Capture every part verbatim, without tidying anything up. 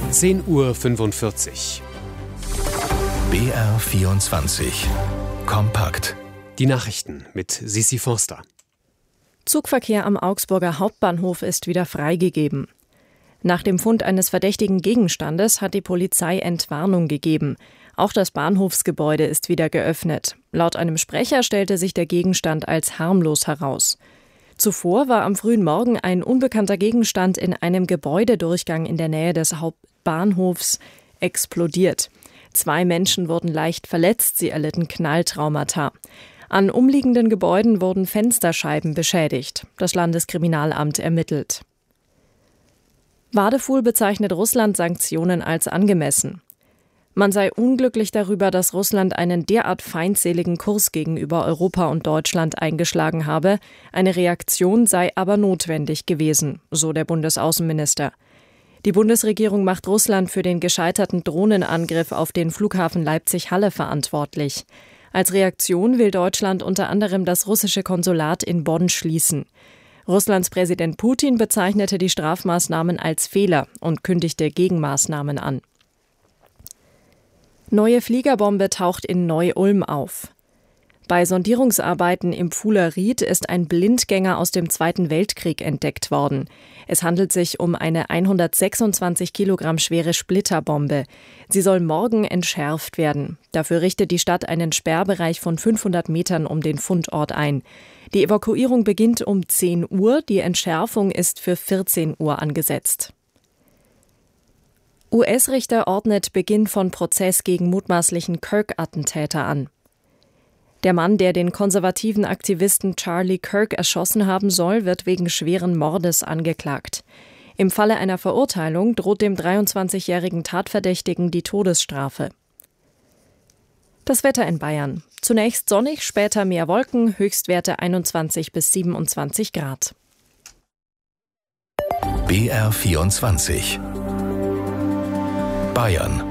zehn Uhr fünfundvierzig. B R vierundzwanzig. Kompakt. Die Nachrichten mit Sissi Forster. Zugverkehr am Augsburger Hauptbahnhof ist wieder freigegeben. Nach dem Fund eines verdächtigen Gegenstandes hat die Polizei Entwarnung gegeben. Auch das Bahnhofsgebäude ist wieder geöffnet. Laut einem Sprecher stellte sich der Gegenstand als harmlos heraus. Zuvor war am frühen Morgen ein unbekannter Gegenstand in einem Gebäudedurchgang in der Nähe des Hauptbahnhofs explodiert. Zwei Menschen wurden leicht verletzt, sie erlitten Knalltraumata. An umliegenden Gebäuden wurden Fensterscheiben beschädigt. Das Landeskriminalamt ermittelt. Wadefuhl bezeichnet Russland Sanktionen als angemessen. Man sei unglücklich darüber, dass Russland einen derart feindseligen Kurs gegenüber Europa und Deutschland eingeschlagen habe. Eine Reaktion sei aber notwendig gewesen, so der Bundesaußenminister. Die Bundesregierung macht Russland für den gescheiterten Drohnenangriff auf den Flughafen Leipzig-Halle verantwortlich. Als Reaktion will Deutschland unter anderem das russische Konsulat in Bonn schließen. Russlands Präsident Putin bezeichnete die Strafmaßnahmen als Fehler und kündigte Gegenmaßnahmen an. Neue Fliegerbombe taucht in Neu-Ulm auf. Bei Sondierungsarbeiten im Pfuhler Ried ist ein Blindgänger aus dem Zweiten Weltkrieg entdeckt worden. Es handelt sich um eine hundertsechsundzwanzig Kilogramm schwere Splitterbombe. Sie soll morgen entschärft werden. Dafür richtet die Stadt einen Sperrbereich von fünfhundert Metern um den Fundort ein. Die Evakuierung beginnt um zehn Uhr, die Entschärfung ist für vierzehn Uhr angesetzt. U S-Richter ordnet Beginn von Prozess gegen mutmaßlichen Kirk-Attentäter an. Der Mann, der den konservativen Aktivisten Charlie Kirk erschossen haben soll, wird wegen schweren Mordes angeklagt. Im Falle einer Verurteilung droht dem dreiundzwanzigjährigen Tatverdächtigen die Todesstrafe. Das Wetter in Bayern. Zunächst sonnig, später mehr Wolken, Höchstwerte einundzwanzig bis siebenundzwanzig Grad. B R vierundzwanzig. Bayern.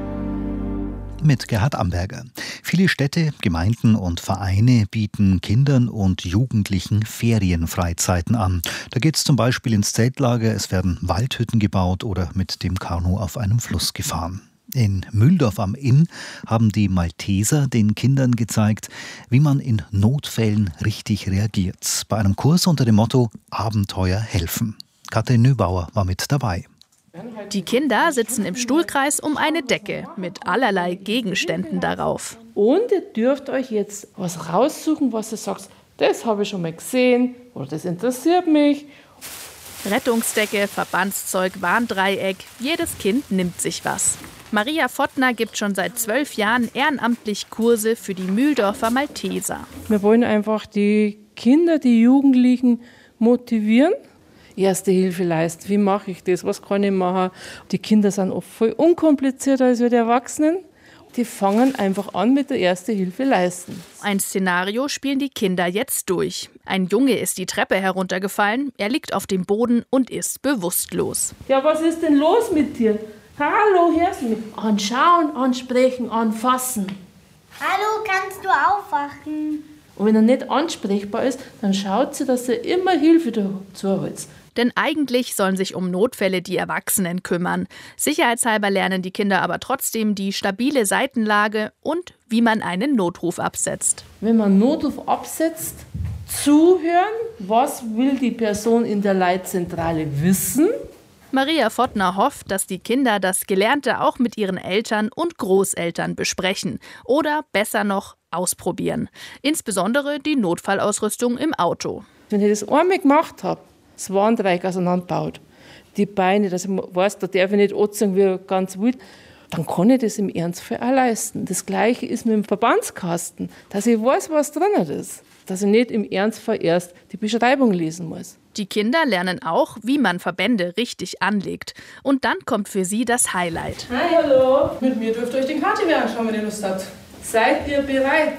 Mit Gerhard Amberger. Viele Städte, Gemeinden und Vereine bieten Kindern und Jugendlichen Ferienfreizeiten an. Da geht es zum Beispiel ins Zeltlager, es werden Waldhütten gebaut oder mit dem Kanu auf einem Fluss gefahren. In Mühldorf am Inn haben die Malteser den Kindern gezeigt, wie man in Notfällen richtig reagiert. Bei einem Kurs unter dem Motto Abenteuer helfen. Katrin Nöbauer war mit dabei. Die Kinder sitzen im Stuhlkreis um eine Decke mit allerlei Gegenständen darauf. Und ihr dürft euch jetzt was raussuchen, was ihr sagt, das habe ich schon mal gesehen oder das interessiert mich. Rettungsdecke, Verbandszeug, Warndreieck, jedes Kind nimmt sich was. Maria Fottner gibt schon seit zwölf Jahren ehrenamtlich Kurse für die Mühldorfer Malteser. Wir wollen einfach die Kinder, die Jugendlichen motivieren. Erste Hilfe leisten, wie mache ich das, was kann ich machen. Die Kinder sind oft voll unkomplizierter als wir die Erwachsenen. Die fangen einfach an mit der Erste Hilfe leisten. Ein Szenario spielen die Kinder jetzt durch. Ein Junge ist die Treppe heruntergefallen, er liegt auf dem Boden und ist bewusstlos. Ja, was ist denn los mit dir? Hallo, hörst du mich? Anschauen, ansprechen, anfassen. Hallo, kannst du aufwachen? Und wenn er nicht ansprechbar ist, dann schaut sie, dass er immer Hilfe dazu holt. Denn eigentlich sollen sich um Notfälle die Erwachsenen kümmern. Sicherheitshalber lernen die Kinder aber trotzdem die stabile Seitenlage und wie man einen Notruf absetzt. Wenn man einen Notruf absetzt, zuhören, was will die Person in der Leitzentrale wissen. Maria Fottner hofft, dass die Kinder das Gelernte auch mit ihren Eltern und Großeltern besprechen oder besser noch ausprobieren. Insbesondere die Notfallausrüstung im Auto. Wenn ich das einmal gemacht habe, das Warndreieck auseinanderbaut, die Beine, dass ich weiß, da darf ich nicht anziehen wie ganz wild, dann kann ich das im Ernstfall auch leisten. Das Gleiche ist mit dem Verbandskasten, dass ich weiß, was drin ist. Dass ich nicht im Ernstfall erst die Beschreibung lesen muss. Die Kinder lernen auch, wie man Verbände richtig anlegt. Und dann kommt für sie das Highlight. Hi, hallo. Mit mir dürft ihr euch den Katiwer anschauen, wenn ihr Lust habt. Seid ihr bereit?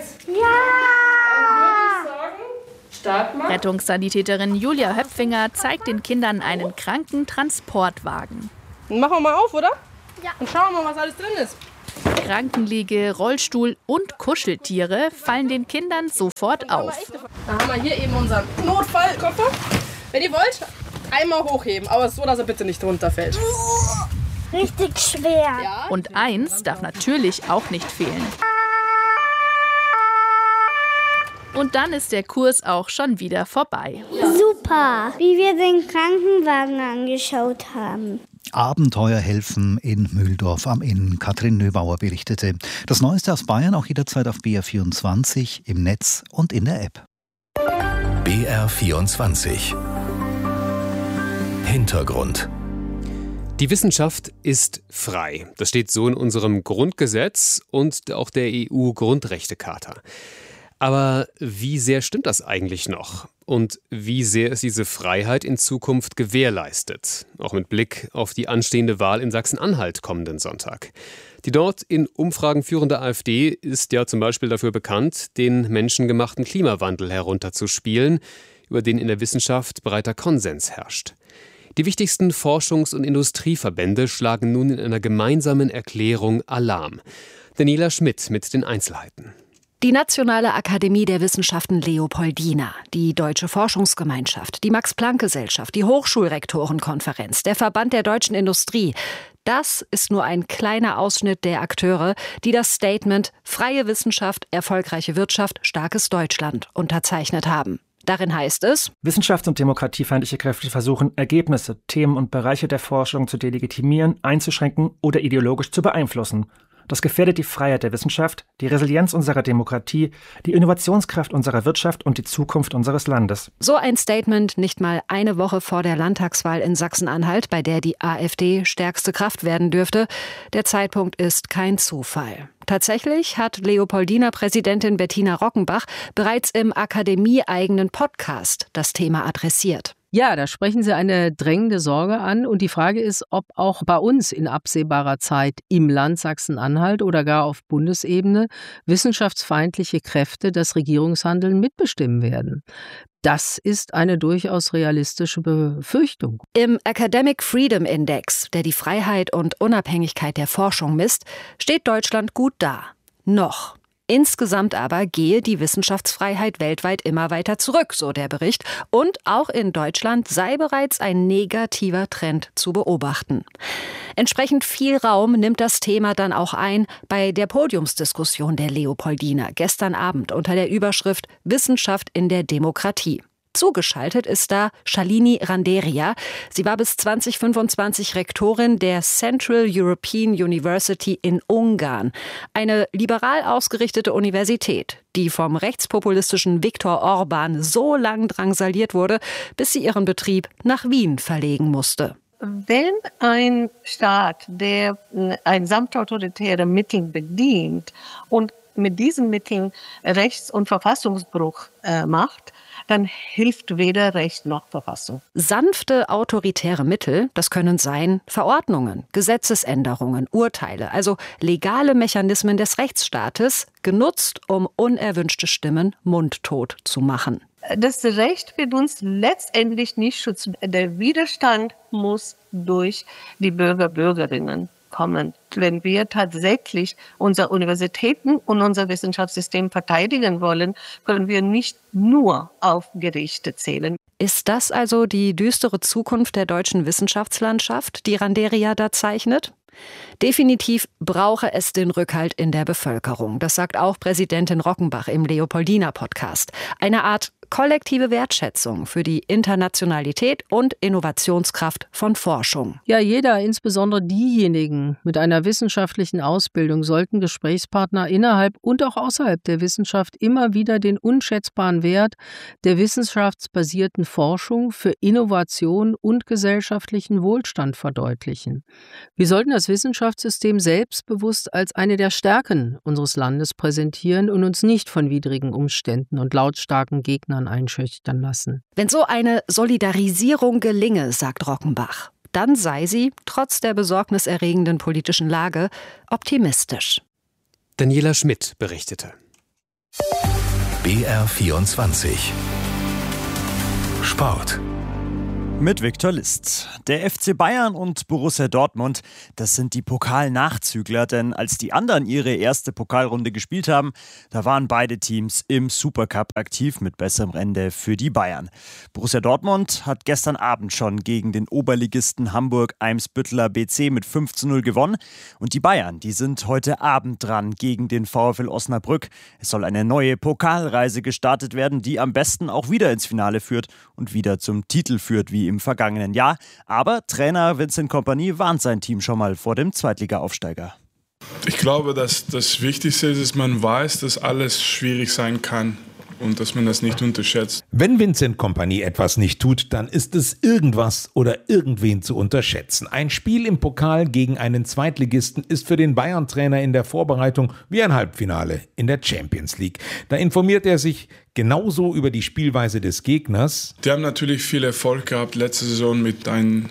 Ja! Dann würde ich sagen, start mal. Rettungssanitäterin Julia Höpfinger zeigt den Kindern einen Krankentransportwagen. Dann machen wir mal auf, oder? Ja. Und schauen wir mal, was alles drin ist. Krankenliege, Rollstuhl und Kuscheltiere fallen den Kindern sofort auf. Da haben wir hier eben unseren Notfallkoffer. Wenn ihr wollt, einmal hochheben, aber so, dass er bitte nicht runterfällt. richtig schwer. Und eins darf natürlich auch nicht fehlen. Und dann ist der Kurs auch schon wieder vorbei. Super, wie wir den Krankenwagen angeschaut haben. Abenteuerhelfen in Mühldorf am Inn. Katrin Nöbauer berichtete. Das Neueste aus Bayern auch jederzeit auf B R vierundzwanzig, im Netz und in der App. B R vierundzwanzig. Hintergrund. Die Wissenschaft ist frei. Das steht so in unserem Grundgesetz und auch der E U-Grundrechtecharta. Aber wie sehr stimmt das eigentlich noch? Und wie sehr ist diese Freiheit in Zukunft gewährleistet? Auch mit Blick auf die anstehende Wahl in Sachsen-Anhalt kommenden Sonntag. Die dort in Umfragen führende AfD ist ja zum Beispiel dafür bekannt, den menschengemachten Klimawandel herunterzuspielen, über den in der Wissenschaft breiter Konsens herrscht. Die wichtigsten Forschungs- und Industrieverbände schlagen nun in einer gemeinsamen Erklärung Alarm. Daniela Schmidt mit den Einzelheiten. Die Nationale Akademie der Wissenschaften Leopoldina, die Deutsche Forschungsgemeinschaft, die Max-Planck-Gesellschaft, die Hochschulrektorenkonferenz, der Verband der deutschen Industrie. Das ist nur ein kleiner Ausschnitt der Akteure, die das Statement »Freie Wissenschaft, erfolgreiche Wirtschaft, starkes Deutschland« unterzeichnet haben. Darin heißt es: Wissenschafts- und demokratiefeindliche Kräfte versuchen, Ergebnisse, Themen und Bereiche der Forschung zu delegitimieren, einzuschränken oder ideologisch zu beeinflussen. Das gefährdet die Freiheit der Wissenschaft, die Resilienz unserer Demokratie, die Innovationskraft unserer Wirtschaft und die Zukunft unseres Landes. So ein Statement nicht mal eine Woche vor der Landtagswahl in Sachsen-Anhalt, bei der die AfD stärkste Kraft werden dürfte. Der Zeitpunkt ist kein Zufall. Tatsächlich hat Leopoldina-Präsidentin Bettina Rockenbach bereits im akademieeigenen Podcast das Thema adressiert. Ja, da sprechen Sie eine drängende Sorge an. Und die Frage ist, ob auch bei uns in absehbarer Zeit im Land Sachsen-Anhalt oder gar auf Bundesebene wissenschaftsfeindliche Kräfte das Regierungshandeln mitbestimmen werden. Das ist eine durchaus realistische Befürchtung. Im Academic Freedom Index, der die Freiheit und Unabhängigkeit der Forschung misst, steht Deutschland gut da. Noch. Insgesamt aber gehe die Wissenschaftsfreiheit weltweit immer weiter zurück, so der Bericht. Und auch in Deutschland sei bereits ein negativer Trend zu beobachten. Entsprechend viel Raum nimmt das Thema dann auch ein bei der Podiumsdiskussion der Leopoldina gestern Abend unter der Überschrift »Wissenschaft in der Demokratie«. Zugeschaltet ist da Shalini Randeria. Sie war bis zwanzig fünfundzwanzig Rektorin der Central European University in Ungarn. Eine liberal ausgerichtete Universität, die vom rechtspopulistischen Viktor Orban so lang drangsaliert wurde, bis sie ihren Betrieb nach Wien verlegen musste. Wenn ein Staat, der ein samtautoritäre Mittel bedient und mit diesen Mitteln Rechts- und Verfassungsbruch äh, macht, dann hilft weder Recht noch Verfassung. Sanfte autoritäre Mittel, das können sein Verordnungen, Gesetzesänderungen, Urteile, also legale Mechanismen des Rechtsstaates, genutzt, um unerwünschte Stimmen mundtot zu machen. Das Recht wird uns letztendlich nicht schützen. Der Widerstand muss durch die Bürger, Bürgerinnen kommen. Wenn wir tatsächlich unsere Universitäten und unser Wissenschaftssystem verteidigen wollen, können wir nicht nur auf Gerichte zählen. Ist das also die düstere Zukunft der deutschen Wissenschaftslandschaft, die Randeria da zeichnet? Definitiv brauche es den Rückhalt in der Bevölkerung. Das sagt auch Präsidentin Rockenbach im Leopoldina-Podcast. Eine Art kollektive Wertschätzung für die Internationalität und Innovationskraft von Forschung. Ja, jeder, insbesondere diejenigen mit einer wissenschaftlichen Ausbildung, sollten Gesprächspartner innerhalb und auch außerhalb der Wissenschaft immer wieder den unschätzbaren Wert der wissenschaftsbasierten Forschung für Innovation und gesellschaftlichen Wohlstand verdeutlichen. Wir sollten das Wissenschaftssystem selbstbewusst als eine der Stärken unseres Landes präsentieren und uns nicht von widrigen Umständen und lautstarken Gegnern einschüchtern lassen. Wenn so eine Solidarisierung gelinge, sagt Rockenbach, dann sei sie, trotz der besorgniserregenden politischen Lage, optimistisch. Daniela Schmidt berichtete. B R vierundzwanzig Sport. Mit Viktor List. Der F C Bayern und Borussia Dortmund, das sind die Pokalnachzügler, denn als die anderen ihre erste Pokalrunde gespielt haben, da waren beide Teams im Supercup aktiv mit besserem Ende für die Bayern. Borussia Dortmund hat gestern Abend schon gegen den Oberligisten Hamburg-Eimsbütteler B C mit fünf zu null gewonnen und die Bayern, die sind heute Abend dran gegen den VfL Osnabrück. Es soll eine neue Pokalreise gestartet werden, die am besten auch wieder ins Finale führt und wieder zum Titel führt, wie im vergangenen Jahr. Aber Trainer Vincent Kompany warnt sein Team schon mal vor dem Zweitliga-Aufsteiger. Ich glaube, dass das Wichtigste ist, dass man weiß, dass alles schwierig sein kann und dass man das nicht unterschätzt. Wenn Vincent Kompany etwas nicht tut, dann ist es irgendwas oder irgendwen zu unterschätzen. Ein Spiel im Pokal gegen einen Zweitligisten ist für den Bayern-Trainer in der Vorbereitung wie ein Halbfinale in der Champions League. Da informiert er sich genauso über die Spielweise des Gegners. Die haben natürlich viel Erfolg gehabt letzte Saison mit einer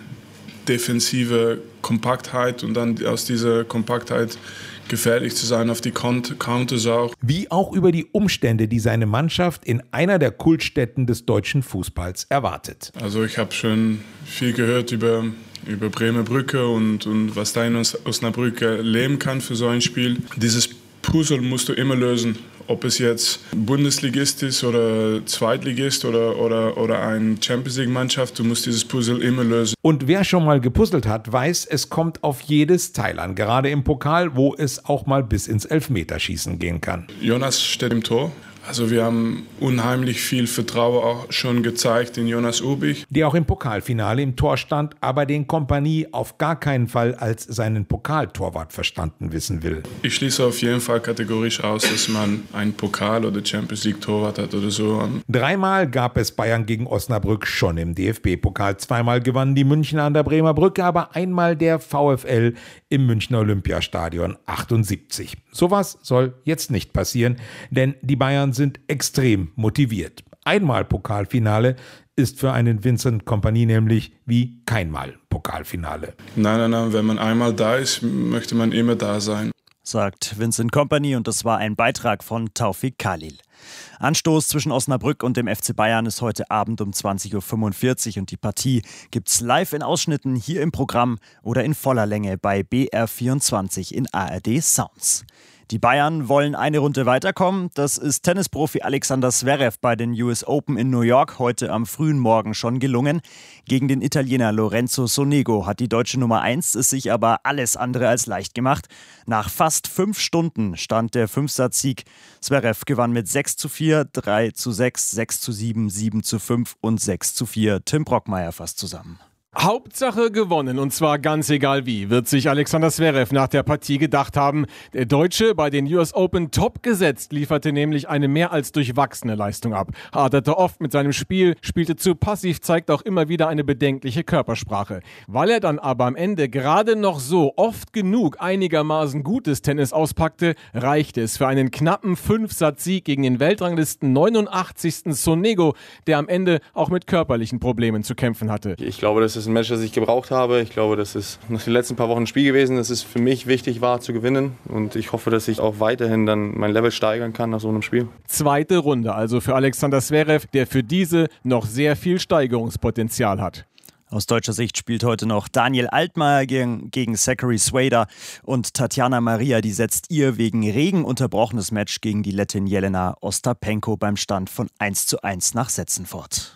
defensiven Kompaktheit und dann aus dieser Kompaktheit gefährlich zu sein auf die Counters auch. Wie auch über die Umstände, die seine Mannschaft in einer der Kultstätten des deutschen Fußballs erwartet. Also ich habe schon viel gehört über, über Bremer Brücke und, und was da in Osnabrück leben kann für so ein Spiel. Dieses Puzzle musst du immer lösen. Ob es jetzt Bundesligist ist oder Zweitligist oder, oder, oder eine Champions-League-Mannschaft, du musst dieses Puzzle immer lösen. Und wer schon mal gepuzzelt hat, weiß, es kommt auf jedes Teil an, gerade im Pokal, wo es auch mal bis ins Elfmeterschießen gehen kann. Jonas steht im Tor. Also wir haben unheimlich viel Vertrauen auch schon gezeigt in Jonas Ubich. Der auch im Pokalfinale im Tor stand, aber den Kompany auf gar keinen Fall als seinen Pokaltorwart verstanden wissen will. Ich schließe auf jeden Fall kategorisch aus, dass man einen Pokal- oder Champions League-Torwart hat oder so. Dreimal gab es Bayern gegen Osnabrück schon im D F B-Pokal. Zweimal gewannen die Münchner an der Bremer Brücke, aber einmal der VfL im Münchner Olympiastadion achtundsiebzig. Sowas soll jetzt nicht passieren, denn die Bayern sind extrem motiviert. Einmal Pokalfinale ist für einen Vincent Kompany nämlich wie keinmal Pokalfinale. Nein, nein, nein, wenn man einmal da ist, möchte man immer da sein. Sagt Vincent Kompany und das war ein Beitrag von Taufik Khalil. Anstoß zwischen Osnabrück und dem F C Bayern ist heute Abend um zwanzig Uhr fünfundvierzig und die Partie gibt's live in Ausschnitten hier im Programm oder in voller Länge bei B R vierundzwanzig in A R D Sounds. Die Bayern wollen eine Runde weiterkommen. Das ist Tennisprofi Alexander Zverev bei den U S Open in New York heute am frühen Morgen schon gelungen. Gegen den Italiener Lorenzo Sonego hat die deutsche Nummer eins es sich aber alles andere als leicht gemacht. Nach fast fünf Stunden stand der Fünfsatzsieg. Zverev gewann mit sechs zu vier, drei zu sechs, sechs zu sieben, sieben zu fünf und sechs zu vier. Tim Brockmeier fasst zusammen. Hauptsache gewonnen, und zwar ganz egal wie, wird sich Alexander Zverev nach der Partie gedacht haben. Der Deutsche, bei den U S Open top gesetzt, lieferte nämlich eine mehr als durchwachsene Leistung ab. Haderte oft mit seinem Spiel, spielte zu passiv, zeigt auch immer wieder eine bedenkliche Körpersprache. Weil er dann aber am Ende gerade noch so oft genug einigermaßen gutes Tennis auspackte, reichte es für einen knappen Fünfsatzsieg gegen den Weltranglisten neunundachtzigsten Sonego, der am Ende auch mit körperlichen Problemen zu kämpfen hatte. Ich glaube, das ist ein Match, das ich gebraucht habe. Ich glaube, das ist nach den letzten paar Wochen ein Spiel gewesen, dass es für mich wichtig war zu gewinnen. Und ich hoffe, dass ich auch weiterhin dann mein Level steigern kann nach so einem Spiel. Zweite Runde also für Alexander Zverev, der für diese noch sehr viel Steigerungspotenzial hat. Aus deutscher Sicht spielt heute noch Daniel Altmaier gegen, gegen Zachary Swader und Tatjana Maria, die setzt ihr wegen Regen unterbrochenes Match gegen die Lettin Jelena Ostapenko beim Stand von eins zu eins nach Sätzen fort.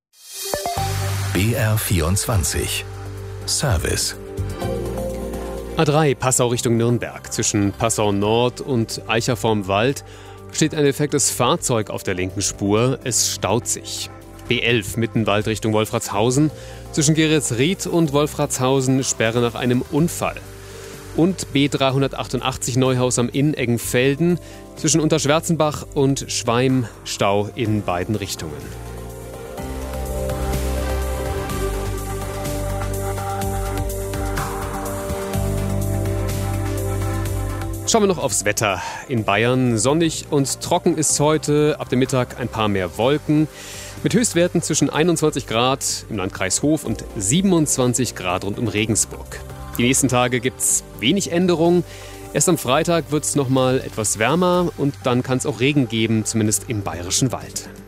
B R vierundzwanzig Service. A drei Passau Richtung Nürnberg. Zwischen Passau Nord und Eicher vorm Wald steht ein defektes Fahrzeug auf der linken Spur. Es staut sich. B elf Mittenwald Richtung Wolfratshausen. Zwischen Geretsried und Wolfratshausen Sperre nach einem Unfall. Und B dreihundertachtundachtzig Neuhaus am Inn Eggenfelden. Zwischen Unterschwärzenbach und Schweim Stau in beiden Richtungen. Schauen wir noch aufs Wetter. In Bayern sonnig und trocken ist heute, ab dem Mittag ein paar mehr Wolken. Mit Höchstwerten zwischen einundzwanzig Grad im Landkreis Hof und siebenundzwanzig Grad rund um Regensburg. Die nächsten Tage gibt es wenig Änderungen. Erst am Freitag wird es nochmal etwas wärmer und dann kann es auch Regen geben, zumindest im Bayerischen Wald.